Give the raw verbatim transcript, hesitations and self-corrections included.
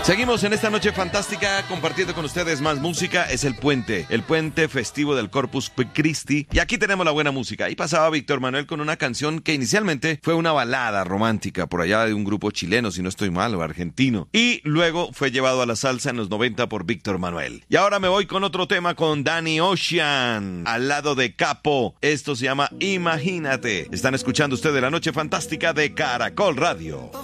Seguimos en esta noche fantástica compartiendo con ustedes más música. Es el puente, el puente festivo del Corpus Christi. Y aquí tenemos la buena música. Ahí pasaba Víctor Manuel con una canción que inicialmente fue una balada romántica por allá de un grupo chileno, si no estoy mal, o argentino. Y luego fue llevado a la salsa en los noventa por Víctor Manuel. Y ahora me voy con otro tema con Danny Ocean, al lado de Capo. Esto se llama Imagínate. Están escuchando ustedes la noche fantástica de Caracol Radio.